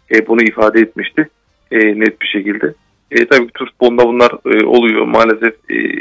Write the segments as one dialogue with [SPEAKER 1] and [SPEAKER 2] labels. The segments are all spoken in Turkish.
[SPEAKER 1] bunu ifade etmişti net bir şekilde. Tabii ki Türk futbolunda bunlar oluyor. Maalesef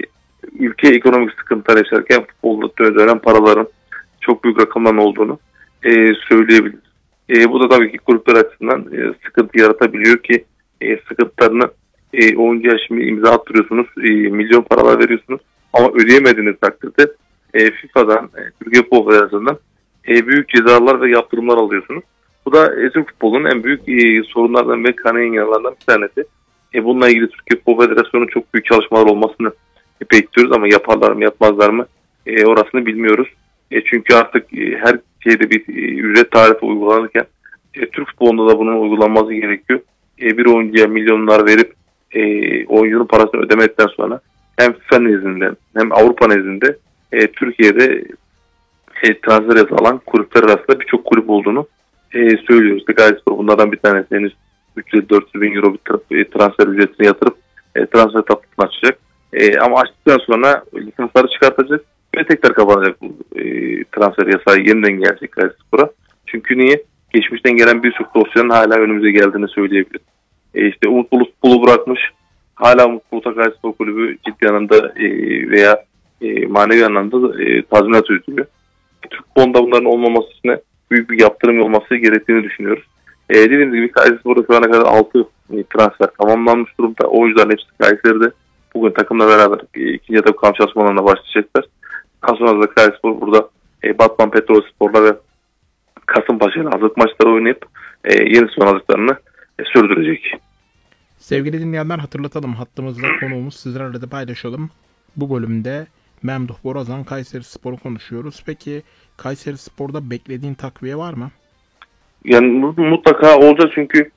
[SPEAKER 1] ülke ekonomik sıkıntılar yaşarken futbolda dönen paraların çok büyük rakamların olduğunu söyleyebiliriz. Bu da tabii ki kulüpler açısından sıkıntı yaratabiliyor ki sıkıntılarını oyuncuya şimdi imza attırıyorsunuz, milyon paralar veriyorsunuz ama ödeyemediğiniz takdirde FIFA'dan, Türkiye Futbol Federasyonu'ndan büyük cezalar ve yaptırımlar alıyorsunuz. Bu da Türk futbolunun en büyük sorunlardan ve kanayan yaralarından bir tanesi. Bununla ilgili Türkiye Futbol Federasyonu'nun çok büyük çalışmalar olmasını bekliyoruz ama yaparlar mı yapmazlar mı orasını bilmiyoruz. Çünkü artık her şeyde bir ücret tarifi uygulanırken Türk futbolunda da bunun uygulanması gerekiyor. Bir oyuncuya milyonlar verip oyuncunun parasını ödemedikten sonra hem FIFA nezdinde hem Avrupa nezdinde Türkiye'de transfer yasa alan kulüpler arasında birçok kulüp olduğunu söylüyoruz. Gayspor bunlardan bir tanesi, henüz 300-400 bin euro bir transfer ücretini yatırıp transfer tatlısını açacak. Ama açtıktan sonra lisansları çıkartacak ve tekrar kapanacak bu transfer yasağı yeniden gelecek Gayspor'a. Çünkü niye? Geçmişten gelen birçok dosyanın hala önümüze geldiğini söyleyebiliriz. İşte Umut Bulut Bulut'u bırakmış. Hala Umut Bulut'a Gayspor Kulübü ciddi anlamda veya manevi anlamda tazminat ödüyor. Türk futbolunda bunların olmaması için büyük bir yaptırım olması gerektiğini düşünüyoruz. Dediğimiz gibi Kayserispor'da şu ana kadar 6 transfer tamamlanmış durumda. Oyuncuların hepsi Kayseri'de. Bugün takımla beraber ikinci etap kamp çalışmalarına başlayacaklar. Daha sonra da Kayserispor burada Batman Petrolspor'la ve Kasımpaşa'yla hazırlık maçları oynayıp yeni son hazırlıklarını sürdürecek.
[SPEAKER 2] Sevgili dinleyenler, hatırlatalım, hattımızda konuğumuz, sizlerle de paylaşalım. Bu bölümde Memduh Borazan Kayserispor'u konuşuyoruz. Peki Kayserispor'da beklediğin takviye var mı?
[SPEAKER 1] Yani mutlaka olacak çünkü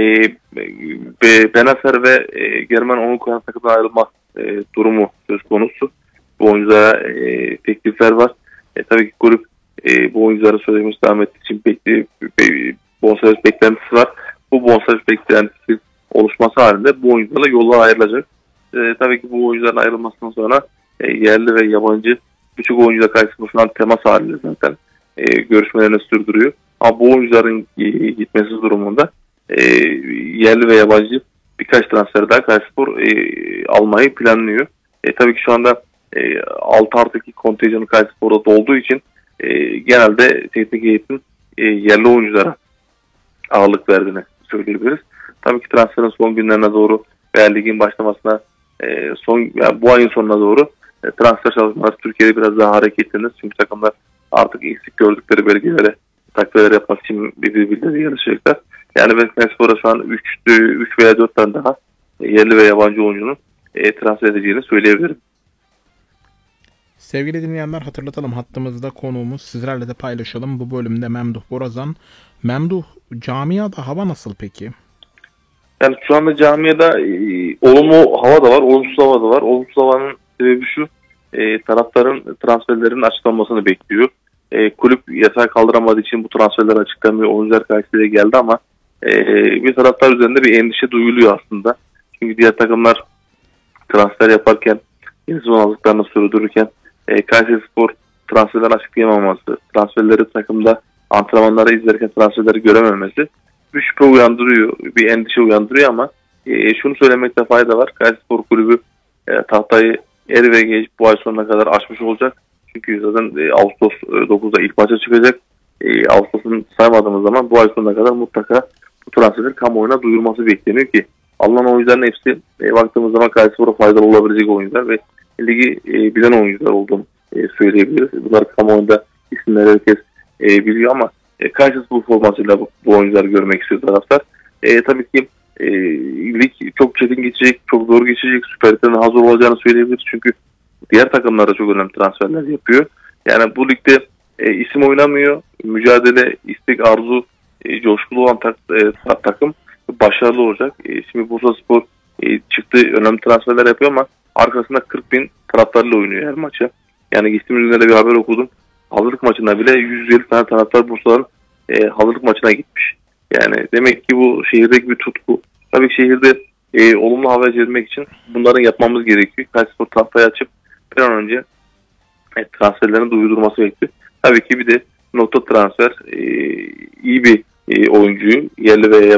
[SPEAKER 1] Benacer ve Germen Onurkan takımdan ayrılma durumu söz konusu. Bu oyunculara teklifler var. Tabii ki kulüp bu oyunculara sözleşmesi devam ettiği için bonservis beklentisi var. Bu bonservis beklentisi oluşması halinde bu oyuncularla yollar ayrılacak. Tabii ki bu oyuncuların ayrılmasından sonra yerli ve yabancı birçok oyuncuyla Kayseri şu an temas halinde zaten görüşmelerini sürdürüyor. Ama bu oyuncuların gitmesi durumunda yerli ve yabancı birkaç transfer daha Kayserispor almayı planlıyor. Tabii ki şu anda 6+2 kontenjanı Kayserispor'da dolduğu için genelde teknik eğitim yerli oyunculara ağırlık verdiğini söyleyebiliriz. Tabii ki transferin son günlerine doğru veya ligin başlamasına yani bu ayın sonuna doğru transfer çalışmaları Türkiye'de biraz daha hareketlenir. Çünkü takımlar artık eksik gördükleri bölgelere takviyeler yapmak için birbirleriyle yarışacaklar. Yani ben Kayserispor'a şu an 3 veya 4 tane daha yerli ve yabancı oyuncunun transfer edeceğini söyleyebilirim.
[SPEAKER 2] Sevgili dinleyenler, hatırlatalım, hattımızda konuğumuz, sizlerle de paylaşalım. Bu bölümde Memduh Borazan. Memduh, camiada hava nasıl peki?
[SPEAKER 1] Yani şu anda camiada olumlu hava da var, olumsuz hava da var. Olumsuz havanın sebebi şu, taraftarın transferlerinin açıklanmasını bekliyor. Kulüp yasağı kaldıramadığı için bu transferler açıklanmıyor. Oyuncular Kayseri'ye geldi ama bir taraftar üzerinde bir endişe duyuluyor aslında. Çünkü diğer takımlar transfer yaparken, yeni sezon hazırlıklarını sürdürürken Kayserispor transferler açıklayamaması, transferleri takımda antrenmanları izlerken transferleri görememesi bir şüphe uyandırıyor, bir endişe uyandırıyor ama şunu söylemekte fayda var. Kayserispor Kulübü tahtayı er ve geç bu ay sonuna kadar açmış olacak. Çünkü zaten Ağustos 9'da ilk maça çıkacak. Ağustos'un saymadığımız zaman bu ay sonuna kadar mutlaka bu transferin kamuoyuna duyurması bekleniyor ki alınan oyuncuların hepsi baktığımız zaman Kayserispor'a faydalı olabilecek oyuncular ve ligi bilen oyuncular olduğunu söyleyebiliriz. Bunlar kamuoyunda isimleri herkes biliyor ama Kayserispor formasıyla bu oyuncuları görmek istiyor taraftar. Tabii ki lig çok çetin geçecek, çok zor geçecek. Süper Lig'den hazır olacağını söyleyebiliriz. Çünkü diğer takımlar da çok önemli transferler yapıyor. Yani bu ligde isim oynamıyor. Mücadele, istek, arzu, coşkulu olan takım başarılı olacak. Şimdi Bursaspor çıktı, önemli transferler yapıyor ama arkasında 40 bin taraftarıyla oynuyor her maça. Yani geçtiğimiz günlerde bir haber okudum. Hazırlık maçına bile 150 tane taraftar Bursa'nın hazırlık maçına gitmiş. Yani demek ki bu şehirdeki bir tutku. Tabii ki şehirde olumlu hava çevirmek için bunların yapmamız gerekiyor. Kayserispor tahtayı açıp bir an önce transferlerin duyurulması bekliyor. Tabii ki bir de nokta transfer iyi bir oyuncuyu yerli veya